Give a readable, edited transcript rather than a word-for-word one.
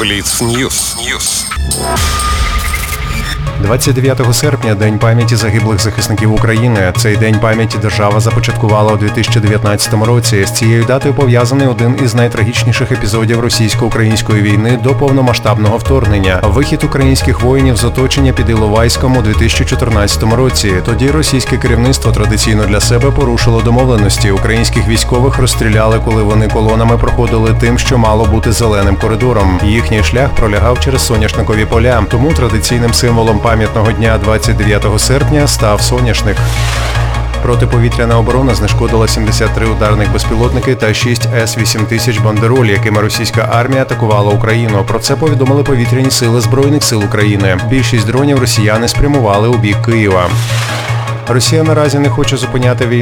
Бліц-Ньюс. 29 серпня – День пам'яті загиблих захисників України. Цей День пам'яті держава започаткувала у 2019 році. З цією датою пов'язаний один із найтрагічніших епізодів російсько-української війни до повномасштабного вторгнення – вихід українських воїнів з оточення під Іловайськом у 2014 році. Тоді російське керівництво традиційно для себе порушило домовленості. Українських військових розстріляли, коли вони колонами проходили тим, що мало бути зеленим коридором. Їхній шлях пролягав через соняшникові поля. Тому традиційним символом пам'ятного дня 29 серпня став соняшник. Протиповітряна оборона знешкодила 73 ударних безпілотники та 6 С-8000 «Бандероль», якими російська армія атакувала Україну. Про це повідомили повітряні сили Збройних сил України. Більшість дронів росіяни спрямували у бік Києва. Росія наразі не хоче зупиняти війну